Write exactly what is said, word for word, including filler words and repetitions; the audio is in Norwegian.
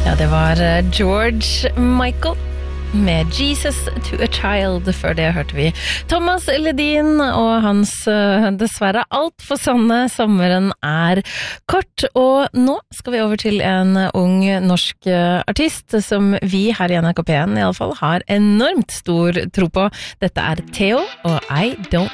Ja, det var George Michael med Jesus to a Child. Før det hørte vi Thomas Ledin og hans dessverre alt for sanne Sommeren er kort. Og nå skal vi over til en ung norsk artist som vi her i N R K P en i alle fall har enormt stor tro på. Dette er Theo og I Don't